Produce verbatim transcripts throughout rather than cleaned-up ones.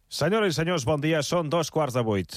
Senyores i senyors, bon dia. Són dos quarts de vuit.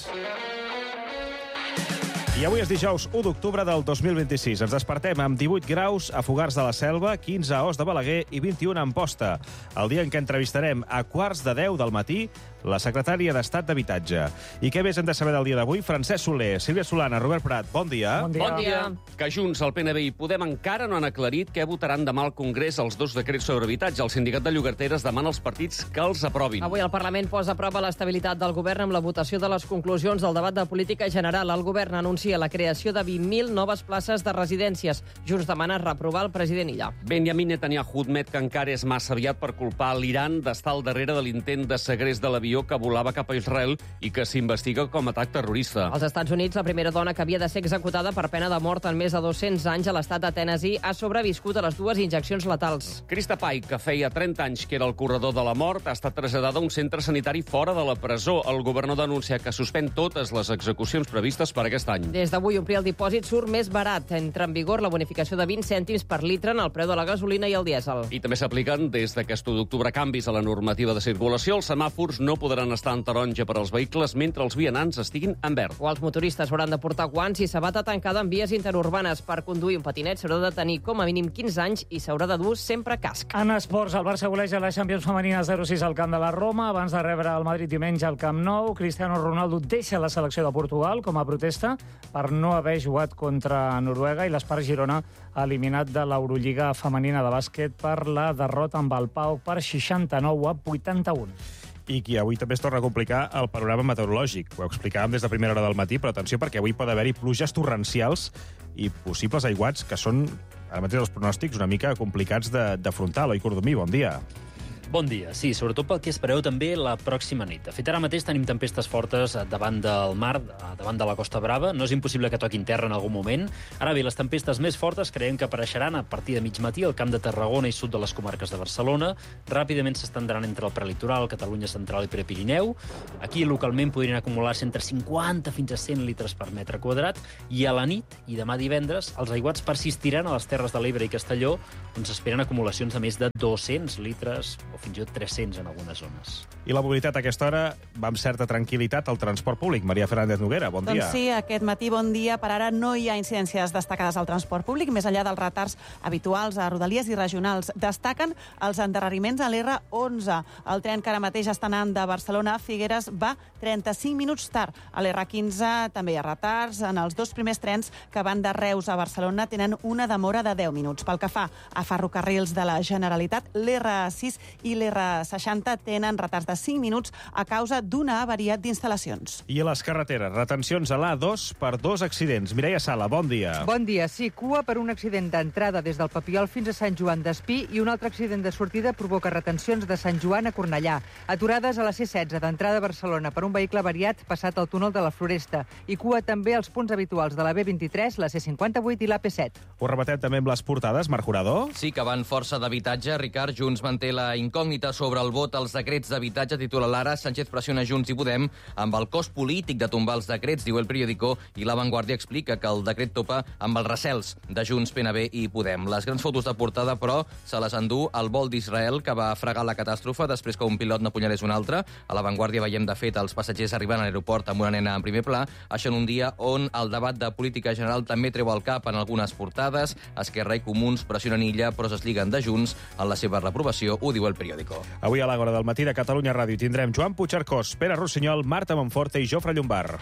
I avui és dijous u d'octubre del dos mil vint-i-sis. Ens despertem amb divuit graus a Fogars de la Selva, quinze a Os de Balaguer i vint-i-un a Amposta. El dia en què entrevistarem a quarts de deu del matí la secretària d'Estat d'Habitatge. I què més hem de saber del dia d'avui? Francesc Soler, Sílvia Solana, Robert Prat, bon dia. Bon dia. Bon dia. Que Junts, el P N B i Podem encara no han aclarit què votaran demà al Congrés els dos decrets sobre habitatge. El sindicat de llogateres demana als partits que els aprovin. Avui el Parlament posa a prova l'estabilitat del govern amb la votació de les conclusions del debat de política general. El govern anuncia la creació de vint mil noves places de residències. Junts demana reprovar el president Illa. Benjamin Netanyahu admet que encara és massa aviat per culpar l'Iran d'estar al darrere de l'intent de segrest de l'avió que volava cap a Israel i que s'investiga com a atac terrorista. Als Estats Units, la primera dona que havia de ser executada per pena de mort en més de dos-cents anys a l'estat de Tennessee ha sobreviscut a les dues injeccions letals. Krista Pai, que feia trenta anys que era el corredor de la mort, ha estat traslladada a un centre sanitari fora de la presó. El governador denuncia que suspèn totes les execucions previstes per aquest any. Des d'avui, omplir el dipòsit surt més barat. Entra en vigor la bonificació de vint cèntims per litre en el preu de la gasolina i el dièsel. I també s'apliquen des d'aquest u d'octubre canvis a la normativa de circulació. Els semàfors no podran estar en taronja per als vehicles mentre els vianants estiguin en verd. O els motoristes hauran de portar guants i sabata tancada en vies interurbanes. Per conduir un patinet s'haurà de tenir com a mínim quinze anys i s'haurà de dur sempre casc. En esports, el Barça goleja la Champions femenina zero sis al camp de la Roma. Abans de rebre el Madrid diumenge al Camp Nou, Cristiano Ronaldo deixa la selecció de Portugal com a protesta per no haver jugat contra Noruega, i l'Espar Girona ha eliminat de l'Eurolliga femenina de bàsquet per la derrota amb el Pau per seixanta-nou a vuitanta-un. I qui avui també es torna a complicar el panorama meteorològic. Ho explicàvem des de primera hora del matí, però atenció, perquè avui pot haver-hi pluges torrencials i possibles aiguats que són, ara mateix, els pronòstics una mica complicats d'afrontar. Eloi Cordomí, bon dia. Bon dia. Sí, sobretot pel que es preveu també la pròxima nit. De fet, ara mateix tenim tempestes fortes davant del mar, davant de la Costa Brava. No és impossible que toquin terra en algun moment. Ara bé, les tempestes més fortes creiem que apareixeran a partir de mig matí al camp de Tarragona i sud de les comarques de Barcelona. Ràpidament s'estendran entre el prelitoral, Catalunya central i Prepirineu. Aquí localment podrien acumular-se entre cinquanta fins a cent litres per metre quadrat, i a la nit i demà divendres els aiguats persistiran a les Terres de l'Ebre i Castelló, on s'esperen acumulacions de més de dos-cents litres o fins i tot tres-cents en algunes zones. I la mobilitat a aquesta hora va amb certa tranquil·litat al transport públic. Maria Fernández Noguera, bon dia. Doncs sí, aquest matí, bon dia. Per ara no hi ha incidències destacades al transport públic, més enllà dels retards habituals a rodalies i regionals. Destaquen els endarreriments a l'R onze. El tren que ara mateix està anant de Barcelona a Figueres va trenta-cinc minuts tard. A l'R quinze també hi ha retards. En els dos primers trens que van de Reus a Barcelona tenen una demora de deu minuts. Pel que fa a ferrocarrils de la Generalitat, l'R sis i l'R seixanta tenen retards de cinc minuts a causa d'una avaria d'instal·lacions. I a les carreteres, retencions a l'A dos per dos accidents. Mireia Sala, bon dia. Bon dia. Sí, cua per un accident d'entrada des del Papiol fins a Sant Joan d'Espí, i un altre accident de sortida provoca retencions de Sant Joan a Cornellà. Aturades a la C setze d'entrada a Barcelona per un vehicle variat passat al túnel de la Floresta. I cua també als punts habituals de la B vint-i-tres, la C cinquanta-vuit i l'A P set. Ho repetem també amb les portades, Marc Jurado. Sí, que van força d'habitatge. Ricard, Junts manté la incògnita sobre el vot als decrets d'habitatge. Titula l'Ara, Sánchez pressiona Junts i Podem amb el cost polític de tombar els decrets, diu El Periódico, i La Vanguardia explica que el decret topa amb els recels de Junts, P N B i Podem. Les grans fotos de portada, però, se les endú el vol d'Israel, que va fregar la catàstrofe després que un pilot n'apunyalés un altre. A La Vanguardia veiem, de fet, els passatgers arribant a l'aeroport amb una nena en primer pla. Això en un dia on el debat de política general també treu el cap en algunes portades. Esquerra i Comuns pressionen Illa, però es lliguen de Junts en la seva reprovació, ho diu El Periódico. Avui a l'Àgora del matí de Catalunya Ràdio tindrem Joan Puigcercós, Pere Rossinyol, Marta Monforte i Jofre Llombard.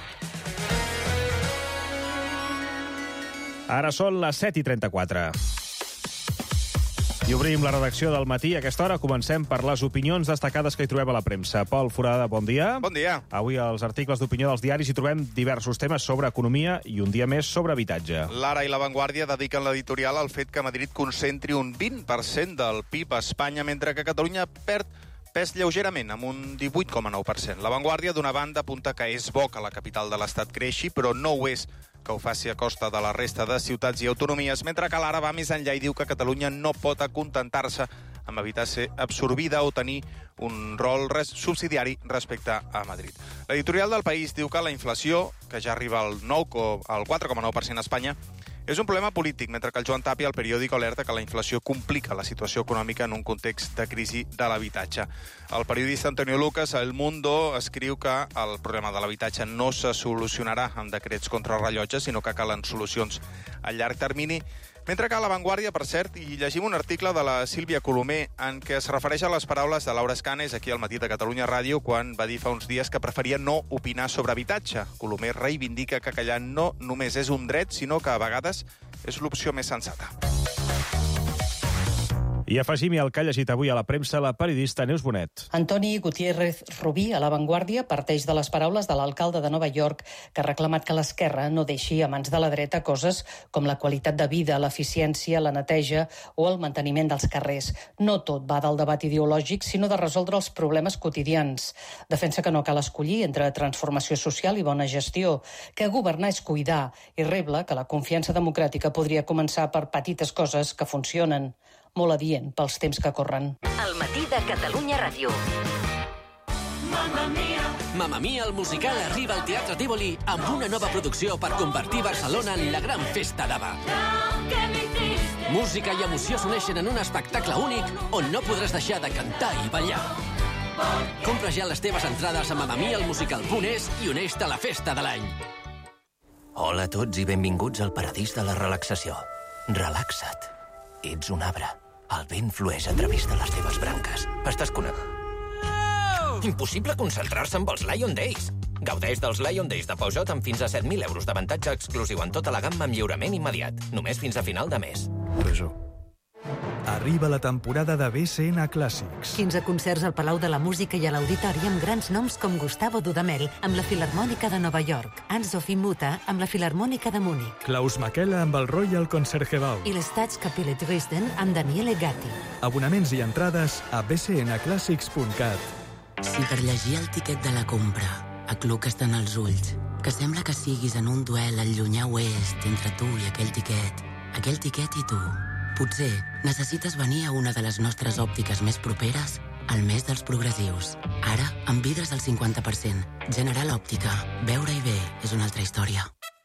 Ara són les set i trenta-quatre. I obrim la redacció del matí. A aquesta hora comencem per les opinions destacades que hi trobem a la premsa. Pol Forada, bon dia. Bon dia. Avui als articles d'opinió dels diaris hi trobem diversos temes sobre economia i un dia més sobre habitatge. L'Ara i La Vanguardia dediquen l'editorial al fet que Madrid concentri un vint per cent del P I B a Espanya, mentre que Catalunya perd pes lleugerament, amb un divuit coma nou per cent. La Vanguardia, d'una banda, apunta que és bo que la capital de l'Estat creixi, però no ho és que ho faci a costa de la resta de ciutats i autonomies, mentre que l'Ara va més enllà i diu que Catalunya no pot acontentar-se amb evitar ser absorbida o tenir un rol res subsidiari respecte a Madrid. L'editorial del País diu que la inflació, que ja arriba al, nou, al quatre coma nou per cent a Espanya, És un problema polític, mentre que el Joan Tapia al periòdic alerta que la inflació complica la situació econòmica en un context de crisi de l'habitatge. El periodista Antonio Lucas a El Mundo escriu que el problema de l'habitatge no se solucionarà amb decrets contra el rellotge, sinó que calen solucions a llarg termini. Mentre que a La Vanguardia, per cert, hi llegim un article de la Sílvia Colomer en què es refereix a les paraules de Laura Escanes aquí al Matí de Catalunya Ràdio quan va dir fa uns dies que preferia no opinar sobre habitatge. Colomer reivindica que callar no només és un dret, sinó que a vegades és l'opció més sensata. I afegim-hi el que ha llegit avui a la premsa la periodista Neus Bonet. Antoni Gutiérrez Rubí, a La Vanguardia, parteix de les paraules de l'alcalde de Nova York, que ha reclamat que l'esquerra no deixi a mans de la dreta coses com la qualitat de vida, l'eficiència, la neteja o el manteniment dels carrers. No tot va del debat ideològic, sinó de resoldre els problemes quotidians. Defensa que no cal escollir entre transformació social i bona gestió, que governar és cuidar, i rebla que la confiança democràtica podria començar per petites coses que funcionen. Molt adient pels temps que corren. El Matí de Catalunya Ràdio. Mamma Mia. Mamma Mia, el musical, arriba al Teatre Tívoli amb una nova producció per convertir Barcelona en la gran festa d'Ava. Música i emoció s'uneixen en un espectacle únic on no podràs deixar de cantar i ballar. Compra ja les teves entrades a mamma mia el musical punt es i uneix-te a la festa de l'any. Hola a tots i benvinguts al paradís de la relaxació. Relaxa't. Ets un arbre. El vent flueix a través de les teves branques. Estàs connectat. Oh! Impossible concentrar-se amb els Lion Days. Gaudeix dels Lion Days de Peugeot amb fins a set mil euros d'avantatge exclusiu en tota la gamma amb lliurament immediat. Només fins a final de mes. Peugeot. Arriba la temporada de B C N Clàssics. quinze concerts al Palau de la Música i a l'Auditori amb grans noms com Gustavo Dudamel amb la Filharmònica de Nova York, Anne-Sophie Mutter amb la Filharmònica de Múnich, Klaus Makela amb el Royal Concertgebouw i l'Staatskapelle Dresden amb Daniele Gatti. Abonaments i entrades a b c n clàssics punt cat. Si per llegir el tiquet de la compra acluques tant els ulls que sembla que siguis en un duel al llunyà oest entre tu i aquell tiquet, aquell tiquet i tu, potser necessites venir a una de les nostres òptiques més properes al mes dels progressius. Ara, amb vidres al cinquanta per cent. General Òptica. Veure-hi bé és una altra història.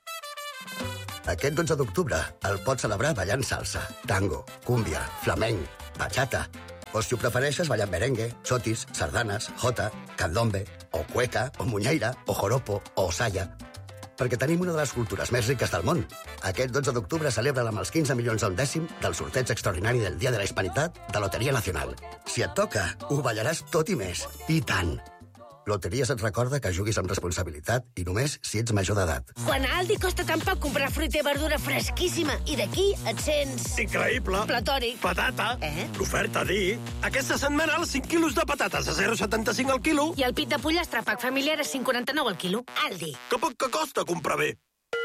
Aquest dotze d'octubre el pots celebrar ballant salsa, tango, cúmbia, flamenc, bachata. O si ho prefereixes, ballant merengue, chotis, sardanes, jota, candombe, o cueca, o muñeira, o joropo, o saya. Perquè tenim una de les cultures més riques del món. Aquest dotze d'octubre celebra amb els quinze milions a un dècim del sorteig extraordinari del Dia de la Hispanitat de Loteria Nacional. Si et toca, ho ballaràs tot i més. I tant! Loteries et recorda que juguis amb responsabilitat i només si ets major d'edat. Quan a Aldi costa tan poc comprar fruita i verdura fresquíssima i d'aquí et sents... Increïble! Platòric. Patata. Eh? L'oferta dir. Aquesta setmana els cinc quilos de patates a zero coma setanta-cinc al quilo. I el pit de pollastre pack familiar a cinc coma quaranta-nou al quilo. Aldi. Que poc que costa comprar bé.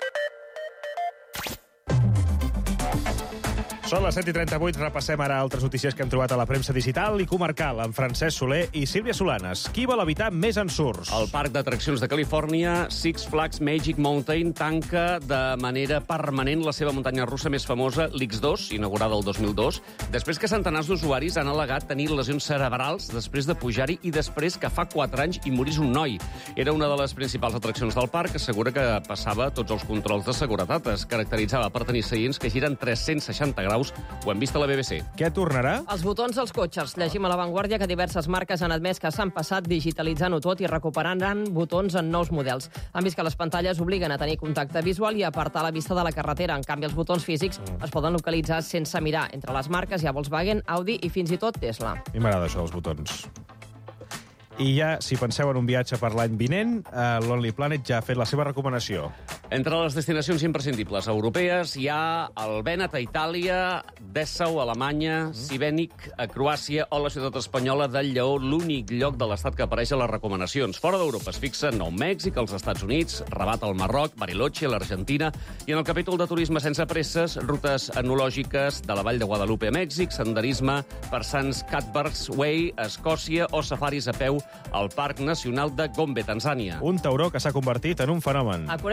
Són les set i trenta-vuit, repassem ara altres notícies que hem trobat a la premsa digital i comarcal amb Francesc Soler i Sílvia Solanes. Qui vol evitar més ensurts? El parc d'atraccions de Califòrnia, Six Flags Magic Mountain, tanca de manera permanent la seva muntanya russa més famosa, l'X dos, inaugurada el dos mil dos, després que centenars d'usuaris han al·legat tenir lesions cerebrals després de pujar-hi i després que fa quatre anys hi morís un noi. Era una de les principals atraccions del parc, assegura que passava tots els controls de seguretat. Es caracteritzava per tenir seients que giren tres-cents seixanta graus. Ho hem vist a la B B C. Què tornarà? Els botons dels cotxes. Llegim a La Vanguardia que diverses marques han admès que s'han passat digitalitzant-ho tot i recuperaran botons en nous models. Han vist que les pantalles obliguen a tenir contacte visual i a apartar la vista de la carretera. En canvi, els botons físics mm. es poden localitzar sense mirar. Entre les marques hi ha Volkswagen, Audi i fins i tot Tesla. A mi m'agrada això, els botons. I ja, si penseu en un viatge per l'any vinent, eh, Lonely Planet ja ha fet la seva recomanació. Entre les destinacions imprescindibles europees hi ha el Vènet a Itàlia, Dessau a Alemanya, Sibènic a Croàcia o la ciutat espanyola del Lleó, l'únic lloc de l'estat que apareix a les recomanacions. Fora d'Europa es fixa Nou Mèxic, als Estats Units, Rabat al Marroc, Bariloche a l'Argentina i en el capítol de turisme sense presses, rutes enològiques de la Vall de Guadalupe a Mèxic, senderisme per Sants Cuthbert's Way a Escòcia o safaris a peu al Parc Nacional de Gombe, Tanzània. Un tauró que s'ha convertit en un fenomen. A Corea del Sud,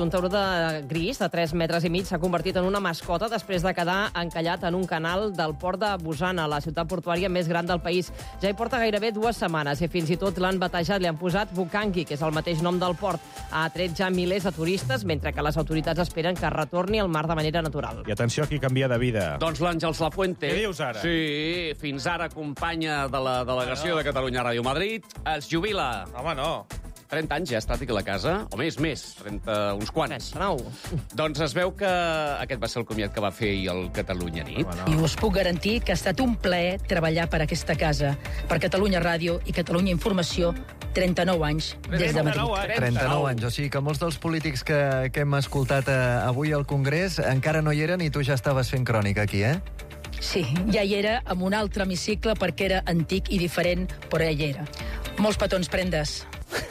un tauró de gris de tres metres i mig s'ha convertit en una mascota després de quedar encallat en un canal del port de Busana, la ciutat portuària més gran del país. Ja hi porta gairebé dues setmanes i fins i tot l'han batejat, li han posat Bukangi, que és el mateix nom del port. Ha atret ja milers de turistes, mentre que les autoritats esperen que retorni al mar de manera natural. I atenció a qui canvia de vida. Doncs l'Àngels Lafuente. Què dius ara? Sí, fins ara companya de la delegació de Catalunya Ràdio Madrid, es jubila. Home, no. trenta anys ja ha estat aquí a la casa, o més, més, trenta, uns quants. Nou. Doncs es veu que aquest va ser el comiat que va fer ahir el Catalunya Nit. I us puc garantir que ha estat un plaer treballar per aquesta casa, per Catalunya Ràdio i Catalunya Informació, trenta-nou anys des de Madrid. trenta-nou anys, o sigui que molts dels polítics que, que hem escoltat eh, avui al Congrés encara no hi eren i tu ja estaves fent crònica aquí, eh? Sí, ja hi era amb un altre hemicicle perquè era antic i diferent, però ja hi era. Molts petons, prendes.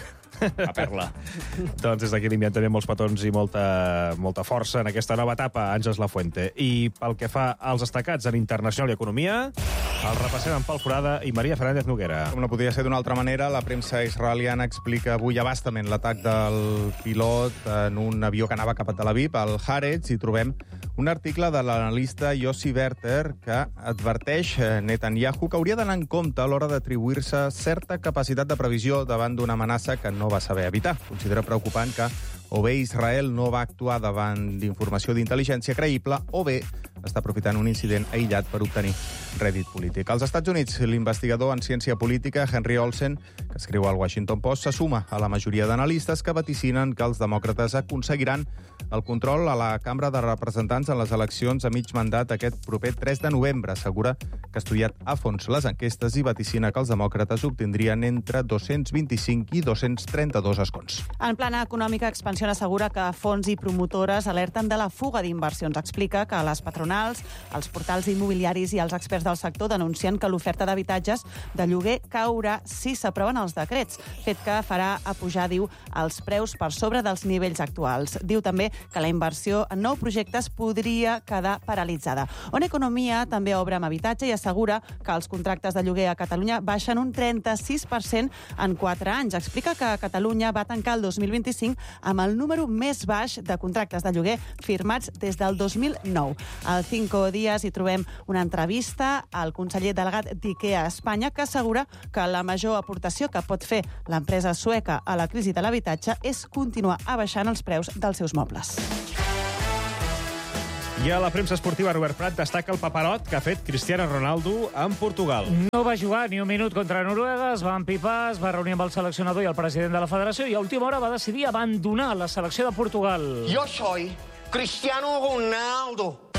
A perla. Doncs des d'aquí li enviem també molts petons i molta, molta força en aquesta nova etapa, Àngels Lafuente. I pel que fa als destacats en internacional i economia, el repassem amb Pol Forada i Maria Fernández Noguera. Com no podia ser d'una altra manera, la premsa israeliana explica avui abastament l'atac del pilot en un avió que anava cap a Tel Aviv, al Haaretz, i trobem un article de l'analista Yossi Werther que adverteix Netanyahu que hauria d'anar en compte a l'hora d'atribuir-se certa capacitat de previsió davant d'una amenaça que no va saber evitar. Considera preocupant que o bé Israel no va actuar davant d'informació d'intel·ligència creïble o bé està aprofitant un incident aïllat per obtenir rèdit polític. Als Estats Units, l'investigador en ciència política Henry Olsen, que escriu al Washington Post, se suma a la majoria d'analistes que vaticinen que els demòcrates aconseguiran el control a la Cambra de Representants en les eleccions a mig mandat aquest proper tres de novembre. Assegura que ha estudiat a fons les enquestes i vaticina que els demòcrates obtindrien entre dos-cents vint-i-cinc i dos-cents trenta-dos escons. En plana econòmica, Expansión assegura que fons i promotores alerten de la fuga d'inversions. Explica que les patronals, els portals immobiliaris i els experts del sector denuncien que l'oferta d'habitatges de lloguer caurà si s'aproven els decrets, fet que farà apujar, diu, els preus per sobre dels nivells actuals. Diu també que la inversió en nous projectes podria quedar paralitzada. On Economia també obre amb habitatge i assegura que els contractes de lloguer a Catalunya baixen un trenta-sis per cent en quatre anys. Explica que Catalunya va tancar el dos mil vint-i-cinc amb el número més baix de contractes de lloguer firmats des del dos mil nou. Al Cinco Días hi trobem una entrevista al conseller delegat d'IKEA a Espanya que assegura que la major aportació que pot fer l'empresa sueca a la crisi de l'habitatge és continuar abaixant els preus dels seus mobles. I a la premsa esportiva, Robert Prat destaca el paperot que ha fet Cristiano Ronaldo en Portugal. No va jugar ni un minut contra Noruega, es va empipar, es va reunir amb el seleccionador i el president de la federació i a última hora va decidir abandonar la selecció de Portugal. Yo soy Cristiano Ronaldo.